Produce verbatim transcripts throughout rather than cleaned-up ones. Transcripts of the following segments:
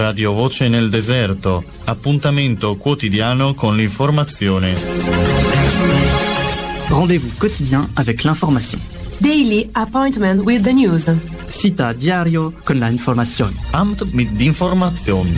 Radio Voce nel Deserto, appuntamento quotidiano con l'informazione. Rendez-vous quotidien avec l'information. Daily appointment with the news. Cita diario con la informazione. Amt mit d'informazioni.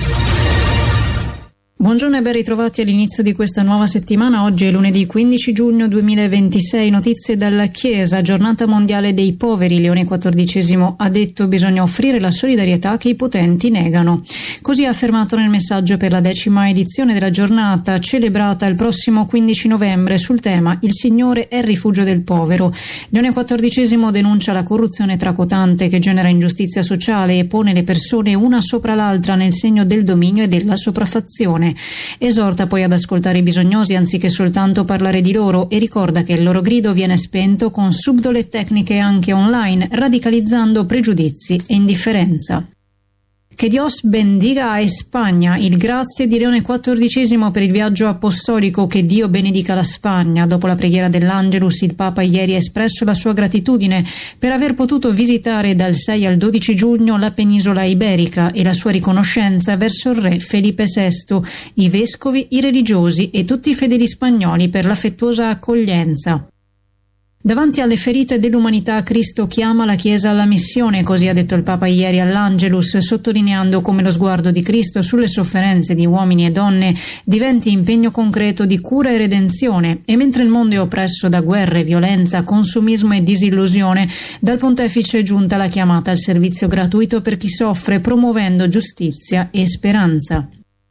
Buongiorno e ben ritrovati all'inizio di questa nuova settimana. Oggi è lunedì quindici giugno duemilaventisei. Notizie dalla Chiesa, giornata mondiale dei poveri. Leone quattordicesimo ha detto: bisogna offrire la solidarietà che i potenti negano. Così ha affermato nel messaggio per la decima edizione della giornata, celebrata il prossimo quindici novembre, sul tema "Il Signore è il rifugio del povero". Leone quattordicesimo denuncia la corruzione tracotante che genera ingiustizia sociale e pone le persone una sopra l'altra nel segno del dominio e della sopraffazione. Esorta poi ad ascoltare i bisognosi anziché soltanto parlare di loro e ricorda che il loro grido viene spento con subdole tecniche anche online, radicalizzando pregiudizi e indifferenza. Che Dios bendiga a Spagna, il grazie di Leone quattordicesimo per il viaggio apostolico. Che Dio benedica la Spagna. Dopo la preghiera dell'Angelus, il Papa ieri ha espresso la sua gratitudine per aver potuto visitare dal sei al dodici giugno la penisola iberica e la sua riconoscenza verso il re Felipe sesto, i vescovi, i religiosi e tutti i fedeli spagnoli per l'affettuosa accoglienza. Davanti alle ferite dell'umanità, Cristo chiama la Chiesa alla missione, così ha detto il Papa ieri all'Angelus, sottolineando come lo sguardo di Cristo sulle sofferenze di uomini e donne diventi impegno concreto di cura e redenzione. E mentre il mondo è oppresso da guerre, violenza, consumismo e disillusione, dal Pontefice è giunta la chiamata al servizio gratuito per chi soffre, promuovendo giustizia e speranza.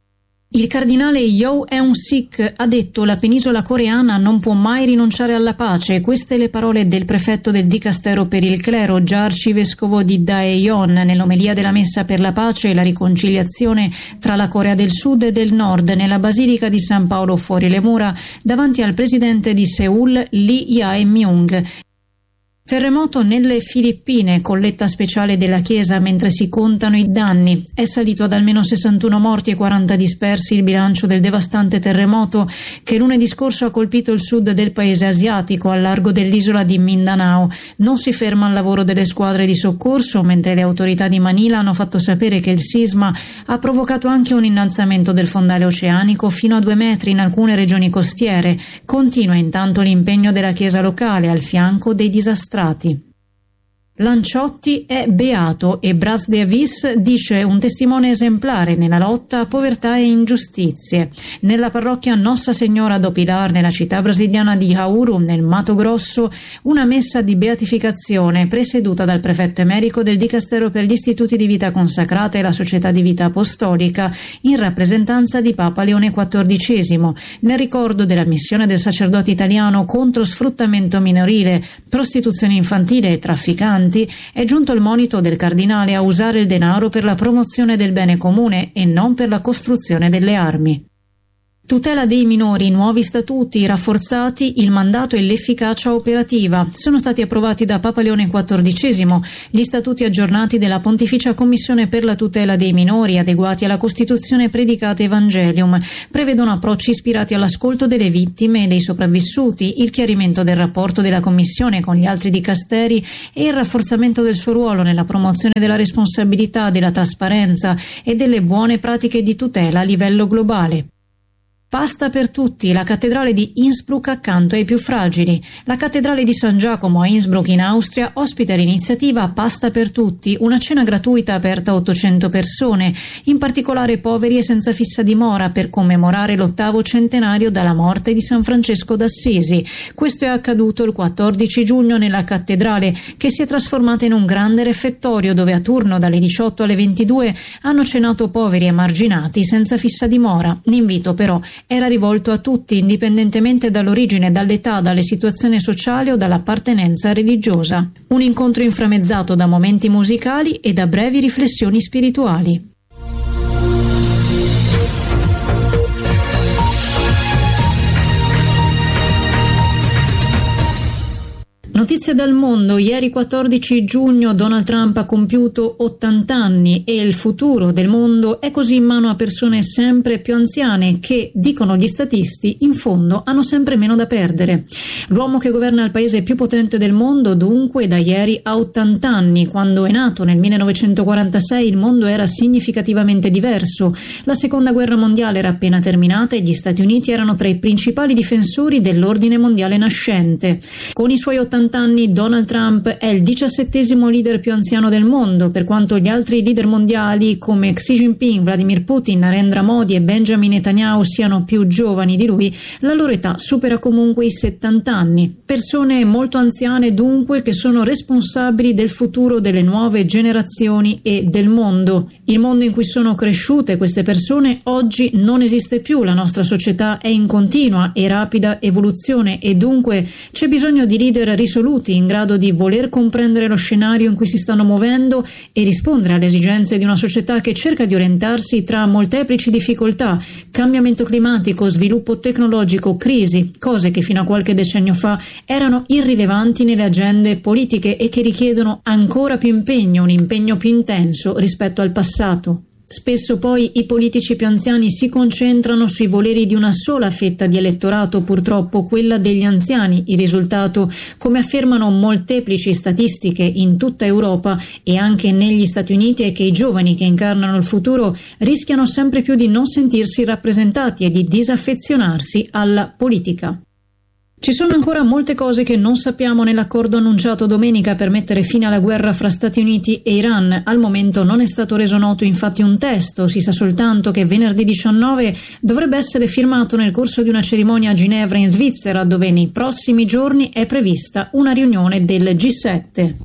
Il cardinale Yow Eun-sik ha detto: la penisola coreana non può mai rinunciare alla pace. Queste le parole del prefetto del Dicastero per il clero, già arcivescovo di Daejeon, nell'omelia della messa per la pace e la riconciliazione tra la Corea del Sud e del Nord nella Basilica di San Paolo fuori le mura, davanti al presidente di Seul Lee Jae-myung. Terremoto nelle Filippine, colletta speciale della Chiesa mentre si contano i danni. È salito ad almeno sessantuno morti e quaranta dispersi il bilancio del devastante terremoto che lunedì scorso ha colpito il sud del paese asiatico, al largo dell'isola di Mindanao. Non si ferma il lavoro delle squadre di soccorso, mentre le autorità di Manila hanno fatto sapere che il sisma ha provocato anche un innalzamento del fondale oceanico fino a due metri in alcune regioni costiere. Continua intanto l'impegno della Chiesa locale al fianco dei disastrati. Lanciotti è beato e Bras de Avis dice: un testimone esemplare nella lotta a povertà e ingiustizie. Nella parrocchia Nossa Signora do Pilar, nella città brasiliana di Jauru, nel Mato Grosso, una messa di beatificazione presieduta dal prefetto emerico del Dicastero per gli istituti di vita consacrata e la società di vita apostolica, in rappresentanza di Papa Leone quattordicesimo, nel ricordo della missione del sacerdote italiano contro sfruttamento minorile, prostituzione infantile e trafficanti. È giunto il monito del cardinale a usare il denaro per la promozione del bene comune e non per la costruzione delle armi. Tutela dei minori, nuovi statuti, rafforzati il mandato e l'efficacia operativa. Sono stati approvati da Papa Leone quattordicesimo gli statuti aggiornati della Pontificia Commissione per la tutela dei minori, adeguati alla Costituzione Predicate Evangelium. Prevedono approcci ispirati all'ascolto delle vittime e dei sopravvissuti, il chiarimento del rapporto della Commissione con gli altri dicasteri e il rafforzamento del suo ruolo nella promozione della responsabilità, della trasparenza e delle buone pratiche di tutela a livello globale. Pasta per tutti, la cattedrale di Innsbruck accanto ai più fragili. La cattedrale di San Giacomo a Innsbruck in Austria ospita l'iniziativa Pasta per tutti, una cena gratuita aperta a ottocento persone, in particolare poveri e senza fissa dimora, per commemorare l'ottavo centenario dalla morte di San Francesco d'Assisi. Questo è accaduto il quattordici giugno nella cattedrale, che si è trasformata in un grande refettorio dove a turno dalle diciotto alle ventidue hanno cenato poveri e emarginati senza fissa dimora. L'invito però era rivolto a tutti, indipendentemente dall'origine, dall'età, dalle situazioni sociali o dall'appartenenza religiosa. Un incontro inframmezzato da momenti musicali e da brevi riflessioni spirituali. Notizie dal mondo. Ieri quattordici giugno Donald Trump ha compiuto ottanta anni e il futuro del mondo è così in mano a persone sempre più anziane che, dicono gli statisti, in fondo hanno sempre meno da perdere. L'uomo che governa il paese più potente del mondo dunque da ieri ha ottanta anni. Quando è nato nel millenovecentoquarantasei il mondo era significativamente diverso. La seconda guerra mondiale era appena terminata e gli Stati Uniti erano tra i principali difensori dell'ordine mondiale nascente. Con i suoi ottanta anni Donald Trump è il diciassettesimo leader più anziano del mondo, per quanto gli altri leader mondiali come Xi Jinping, Vladimir Putin, Narendra Modi e Benjamin Netanyahu siano più giovani di lui, la loro età supera comunque i settanta anni. Persone molto anziane dunque che sono responsabili del futuro delle nuove generazioni e del mondo. Il mondo in cui sono cresciute queste persone oggi non esiste più, la nostra società è in continua e rapida evoluzione e dunque c'è bisogno di leader risoluti in grado di voler comprendere lo scenario in cui si stanno muovendo e rispondere alle esigenze di una società che cerca di orientarsi tra molteplici difficoltà, cambiamento climatico, sviluppo tecnologico, crisi, cose che fino a qualche decennio fa erano irrilevanti nelle agende politiche e che richiedono ancora più impegno, un impegno più intenso rispetto al passato. Spesso poi i politici più anziani si concentrano sui voleri di una sola fetta di elettorato, purtroppo quella degli anziani. Il risultato, come affermano molteplici statistiche in tutta Europa e anche negli Stati Uniti, è che i giovani che incarnano il futuro rischiano sempre più di non sentirsi rappresentati e di disaffezionarsi alla politica. Ci sono ancora molte cose che non sappiamo nell'accordo annunciato domenica per mettere fine alla guerra fra Stati Uniti e Iran. Al momento non è stato reso noto infatti un testo, si sa soltanto che venerdì diciannove dovrebbe essere firmato nel corso di una cerimonia a Ginevra in Svizzera, dove nei prossimi giorni è prevista una riunione del G sette.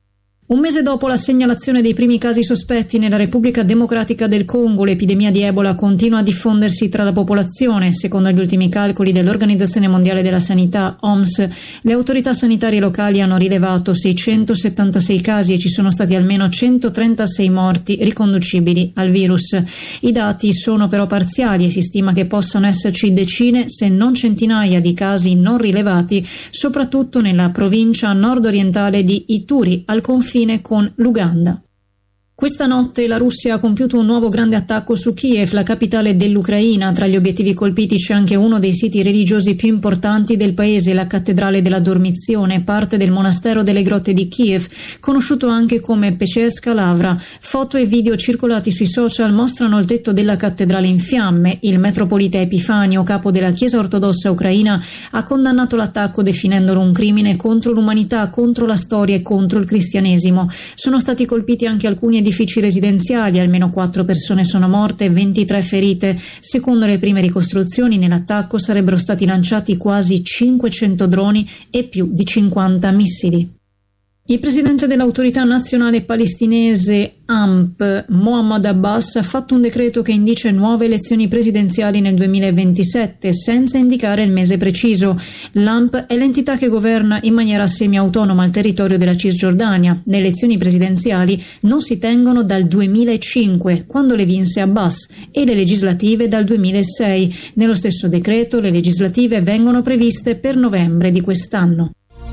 Un mese dopo la segnalazione dei primi casi sospetti nella Repubblica Democratica del Congo, l'epidemia di Ebola continua a diffondersi tra la popolazione. Secondo gli ultimi calcoli dell'Organizzazione Mondiale della Sanità, O M S, le autorità sanitarie locali hanno rilevato seicentosettantasei casi e ci sono stati almeno centotrentasei morti riconducibili al virus. I dati sono però parziali e si stima che possano esserci decine, se non centinaia, di casi non rilevati, soprattutto nella provincia nord-orientale di Ituri, al confine con l'Uganda. Questa notte la Russia ha compiuto un nuovo grande attacco su Kiev, la capitale dell'Ucraina. Tra gli obiettivi colpiti c'è anche uno dei siti religiosi più importanti del paese, la Cattedrale della Dormizione, parte del monastero delle grotte di Kiev, conosciuto anche come Pečerska Lavra. Foto e video circolati sui social mostrano il tetto della cattedrale in fiamme. Il metropolita Epifanio, capo della Chiesa ortodossa ucraina, ha condannato l'attacco definendolo un crimine contro l'umanità, contro la storia e contro il cristianesimo. Sono stati colpiti anche alcuni edifici residenziali, almeno quattro persone sono morte e ventitré ferite. Secondo le prime ricostruzioni, nell'attacco sarebbero stati lanciati quasi cinquecento droni e più di cinquanta missili. Il presidente dell'autorità nazionale palestinese A M P, Mohammed Abbas, ha fatto un decreto che indice nuove elezioni presidenziali nel duemilaventisette senza indicare il mese preciso. L'A M P è l'entità che governa in maniera semi-autonoma il territorio della Cisgiordania. Le elezioni presidenziali non si tengono dal duemilacinque, quando le vinse Abbas, e le legislative dal duemilasei. Nello stesso decreto le legislative vengono previste per novembre di quest'anno.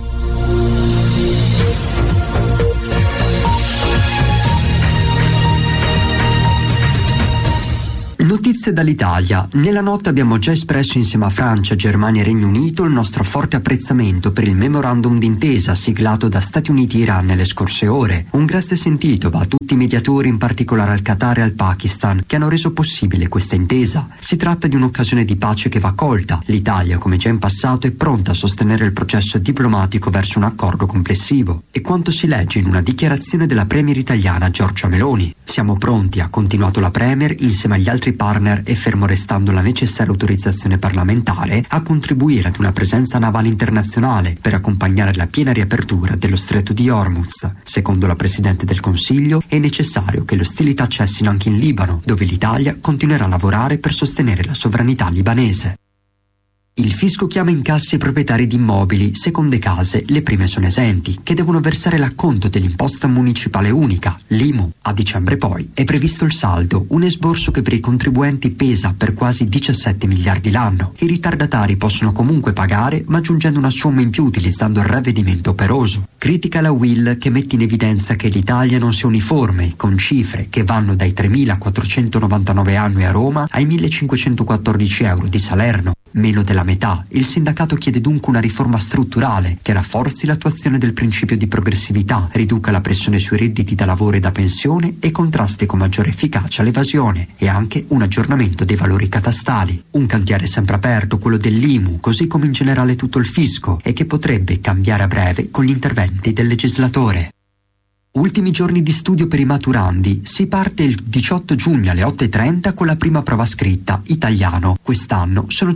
Notizie dall'Italia. Nella notte abbiamo già espresso insieme a Francia, Germania e Regno Unito il nostro forte apprezzamento per il memorandum d'intesa siglato da Stati Uniti e Iran nelle scorse ore. Un grazie sentito va a tutti i mediatori, in particolare al Qatar e al Pakistan, che hanno reso possibile questa intesa. Si tratta di un'occasione di pace che va colta. L'Italia, come già in passato, è pronta a sostenere il processo diplomatico verso un accordo complessivo. E quanto si legge in una dichiarazione della premier italiana Giorgia Meloni. Siamo pronti, ha continuato la premier, insieme agli altri partner e fermo restando la necessaria autorizzazione parlamentare, a contribuire ad una presenza navale internazionale per accompagnare la piena riapertura dello stretto di Hormuz. Secondo la Presidente del Consiglio è necessario che le ostilità cessino anche in Libano, dove l'Italia continuerà a lavorare per sostenere la sovranità libanese. Il fisco chiama in cassa i proprietari di immobili, seconde case, le prime sono esenti, che devono versare l'acconto dell'imposta municipale unica, l'I M U. A dicembre poi è previsto il saldo, un esborso che per i contribuenti pesa per quasi diciassette miliardi l'anno. I ritardatari possono comunque pagare, ma aggiungendo una somma in più utilizzando il ravvedimento operoso. Critica la U I L che mette in evidenza che l'Italia non sia uniforme, con cifre che vanno dai tremilaquattrocentonovantanove annui a Roma ai millecinquecentoquattordici euro di Salerno. Meno della metà. Il sindacato chiede dunque una riforma strutturale che rafforzi l'attuazione del principio di progressività, riduca la pressione sui redditi da lavoro e da pensione e contrasti con maggiore efficacia l'evasione, e anche un aggiornamento dei valori catastali. Un cantiere sempre aperto, quello dell'I M U, così come in generale tutto il fisco, e che potrebbe cambiare a breve con gli interventi del legislatore. Ultimi giorni di studio per i maturandi. Si parte il diciotto giugno alle otto e trenta con la prima prova scritta, italiano. Quest'anno sono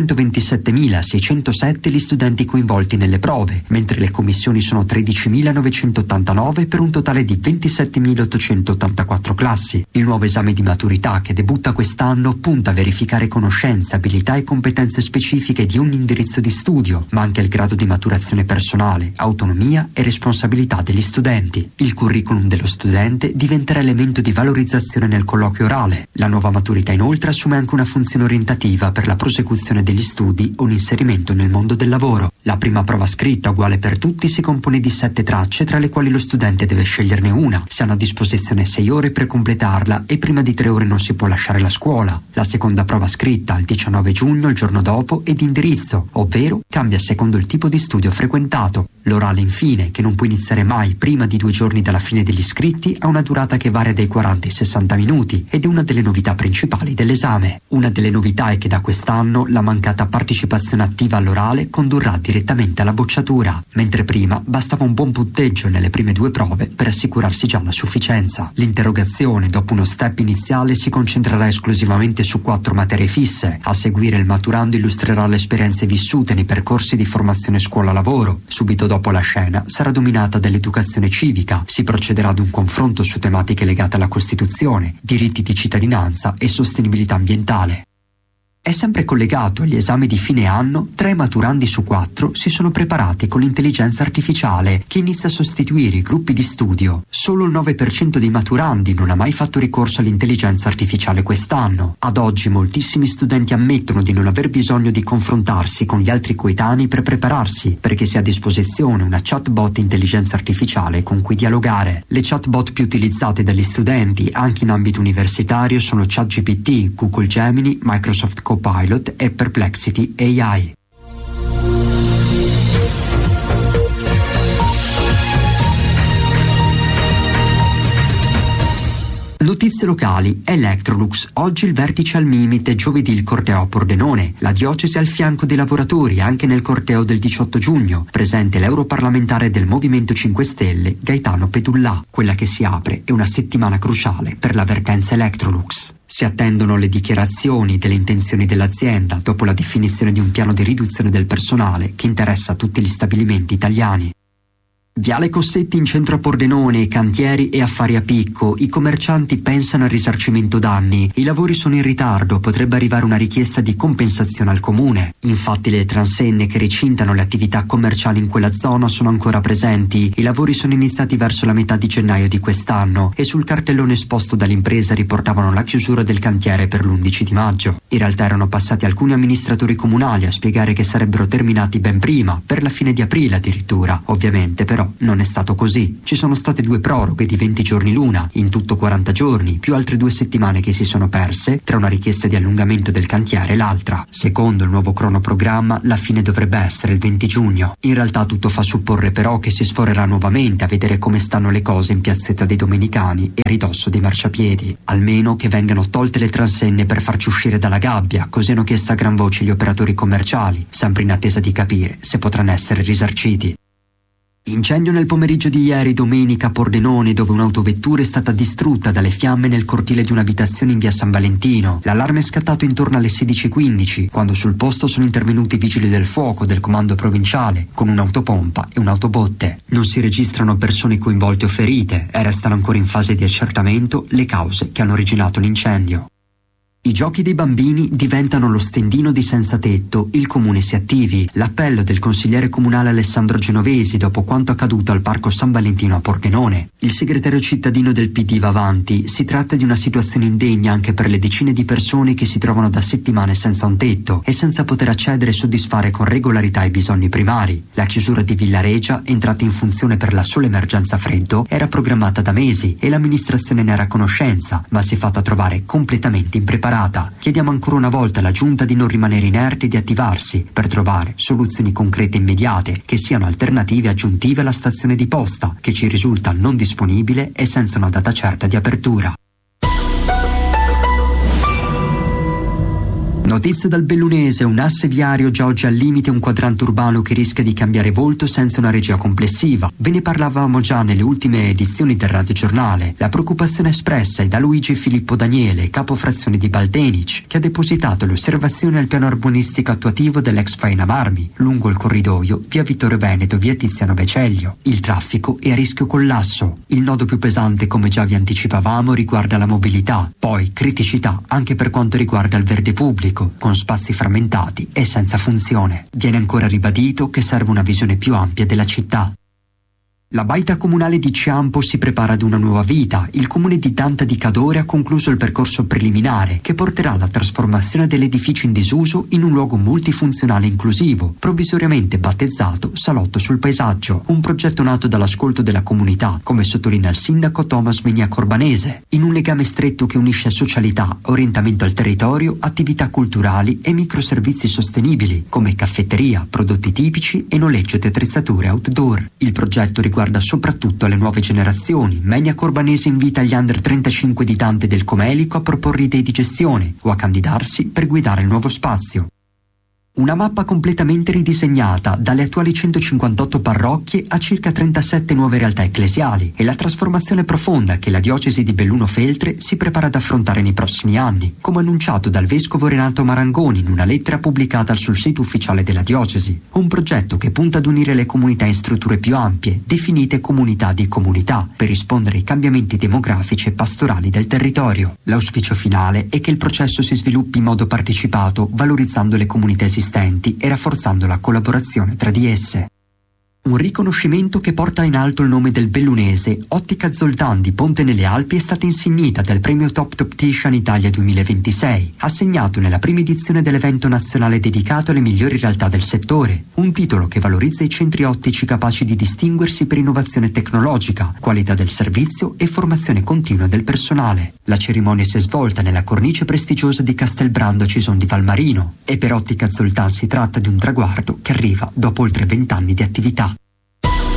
cinquecentoventisettemilaseicentosette gli studenti coinvolti nelle prove, mentre le commissioni sono tredicimilanovecentottantanove per un totale di ventisettemilaottocentottantaquattro classi. Il nuovo esame di maturità, che debutta quest'anno, punta a verificare conoscenze, abilità e competenze specifiche di un indirizzo di studio, ma anche il grado di maturazione personale, autonomia e responsabilità degli studenti. Il curriculum dello studente diventerà elemento di valorizzazione nel colloquio orale. La nuova maturità inoltre assume anche una funzione orientativa per la prosecuzione degli studi o un inserimento nel mondo del lavoro. La prima prova scritta, uguale per tutti, si compone di sette tracce, tra le quali lo studente deve sceglierne una. Si hanno a disposizione sei ore per completarla e prima di tre ore non si può lasciare la scuola. La seconda prova scritta, il diciannove giugno, il giorno dopo, è di indirizzo, ovvero cambia secondo il tipo di studio frequentato. L'orale, infine, che non può iniziare mai prima di due giorni dalla fine degli iscritti, ha una durata che varia dai quaranta ai sessanta minuti ed è una delle novità principali dell'esame. Una delle novità è che da quest'anno la mancata partecipazione attiva all'orale condurrà direttamente alla bocciatura, mentre prima bastava un buon punteggio nelle prime due prove per assicurarsi già la sufficienza. L'interrogazione, dopo uno step iniziale, si concentrerà esclusivamente su quattro materie fisse. A seguire il maturando illustrerà le esperienze vissute nei percorsi di formazione scuola-lavoro. Subito dopo la scena sarà dominata dall'educazione civica. Si procederà ad un confronto su tematiche legate alla Costituzione, diritti di cittadinanza e sostenibilità ambientale. È sempre collegato agli esami di fine anno, tre maturandi su quattro si sono preparati con l'intelligenza artificiale, che inizia a sostituire i gruppi di studio. Solo il nove per cento dei maturandi non ha mai fatto ricorso all'intelligenza artificiale quest'anno. Ad oggi moltissimi studenti ammettono di non aver bisogno di confrontarsi con gli altri coetanei per prepararsi, perché si ha a disposizione una chatbot intelligenza artificiale con cui dialogare. Le chatbot più utilizzate dagli studenti, anche in ambito universitario, sono ChatGPT, Google Gemini, Microsoft Copilot e Perplexity A I. Notizie locali. Electrolux. Oggi il vertice al Mimit, giovedì il corteo a Pordenone. La diocesi al fianco dei lavoratori anche nel corteo del diciotto giugno. Presente l'europarlamentare del Movimento cinque Stelle, Gaetano Pedullà. Quella che si apre è una settimana cruciale per la vertenza Electrolux. Si attendono le dichiarazioni delle intenzioni dell'azienda dopo la definizione di un piano di riduzione del personale che interessa tutti gli stabilimenti italiani. Viale Cossetti in centro a Pordenone, cantieri e affari a picco. I commercianti pensano al risarcimento danni. I lavori sono in ritardo, potrebbe arrivare una richiesta di compensazione al comune. Infatti le transenne che recintano le attività commerciali in quella zona sono ancora presenti. I lavori sono iniziati verso la metà di gennaio di quest'anno e sul cartellone esposto dall'impresa riportavano la chiusura del cantiere per l'undici di maggio. In realtà erano passati alcuni amministratori comunali a spiegare che sarebbero terminati ben prima, per la fine di aprile addirittura. Ovviamente però non è stato così. Ci sono state due proroghe di venti giorni l'una, in tutto quaranta giorni, più altre due settimane che si sono perse tra una richiesta di allungamento del cantiere e l'altra. Secondo il nuovo cronoprogramma, la fine dovrebbe essere il venti giugno. In realtà tutto fa supporre però che si sforerà nuovamente a vedere come stanno le cose in Piazzetta dei Domenicani e a ridosso dei marciapiedi. Almeno che vengano tolte le transenne per farci uscire dalla gabbia, così hanno chiesto a gran voce gli operatori commerciali, sempre in attesa di capire se potranno essere risarciti. Incendio nel pomeriggio di ieri, domenica, a Pordenone, dove un'autovettura è stata distrutta dalle fiamme nel cortile di un'abitazione in via San Valentino. L'allarme è scattato intorno alle sedici e quindici, quando sul posto sono intervenuti i vigili del fuoco del comando provinciale, con un'autopompa e un'autobotte. Non si registrano persone coinvolte o ferite e restano ancora in fase di accertamento le cause che hanno originato l'incendio. I giochi dei bambini diventano lo stendino di senza tetto, il comune si attivi. L'appello del consigliere comunale Alessandro Genovesi dopo quanto accaduto al Parco San Valentino a Pordenone. Il segretario cittadino del P D va avanti. Si tratta di una situazione indegna anche per le decine di persone che si trovano da settimane senza un tetto e senza poter accedere e soddisfare con regolarità i bisogni primari. La chiusura di Villaregia, entrata in funzione per la sola emergenza freddo, era programmata da mesi e l'amministrazione ne era a conoscenza, ma si è fatta trovare completamente impreparata. Chiediamo ancora una volta alla Giunta di non rimanere inerti e di attivarsi per trovare soluzioni concrete e immediate che siano alternative aggiuntive alla stazione di posta, che ci risulta non disponibile e senza una data certa di apertura. Notizie dal Bellunese, un asse viario già oggi al limite, un quadrante urbano che rischia di cambiare volto senza una regia complessiva. Ve ne parlavamo già nelle ultime edizioni del Radio Giornale. La preoccupazione espressa è da Luigi Filippo Daniele, capo frazione di Baldenic, che ha depositato le osservazioni al piano urbanistico attuativo dell'ex Faina Marmi, lungo il corridoio via Vittorio Veneto, via Tiziano Veceglio. Il traffico è a rischio collasso. Il nodo più pesante, come già vi anticipavamo, riguarda la mobilità. Poi criticità anche per quanto riguarda il verde pubblico, con spazi frammentati e senza funzione. Viene ancora ribadito che serve una visione più ampia della città. La baita comunale di Ciampo si prepara ad una nuova vita. Il comune di Danta di Cadore ha concluso il percorso preliminare che porterà alla trasformazione dell'edificio in disuso in un luogo multifunzionale inclusivo, provvisoriamente battezzato Salotto sul Paesaggio, un progetto nato dall'ascolto della comunità, come sottolinea il sindaco Thomas Menia Corbanese, in un legame stretto che unisce socialità, orientamento al territorio, attività culturali e microservizi sostenibili, come caffetteria, prodotti tipici e noleggio di attrezzature outdoor. Il progetto riguarda Guarda soprattutto alle nuove generazioni. Menia Corbanese invita gli under trentacinque di Dante del Comelico a proporre idee di gestione o a candidarsi per guidare il nuovo spazio. Una mappa completamente ridisegnata, dalle attuali centocinquantotto parrocchie a circa trentasette nuove realtà ecclesiali, e la trasformazione profonda che la diocesi di Belluno Feltre si prepara ad affrontare nei prossimi anni, come annunciato dal vescovo Renato Marangoni in una lettera pubblicata sul sito ufficiale della diocesi. Un progetto che punta ad unire le comunità in strutture più ampie, definite comunità di comunità, per rispondere ai cambiamenti demografici e pastorali del territorio. L'auspicio finale è che il processo si sviluppi in modo partecipato, valorizzando le comunità esistenti e rafforzando la collaborazione tra di esse. Un riconoscimento che porta in alto il nome del bellunese. Ottica Zoltan di Ponte nelle Alpi è stata insignita del premio Top Optician Italia duemilaventisei, assegnato nella prima edizione dell'evento nazionale dedicato alle migliori realtà del settore, un titolo che valorizza i centri ottici capaci di distinguersi per innovazione tecnologica, qualità del servizio e formazione continua del personale. La cerimonia si è svolta nella cornice prestigiosa di Castelbrando Cison di Valmarino e per Ottica Zoltan si tratta di un traguardo che arriva dopo oltre vent'anni di attività.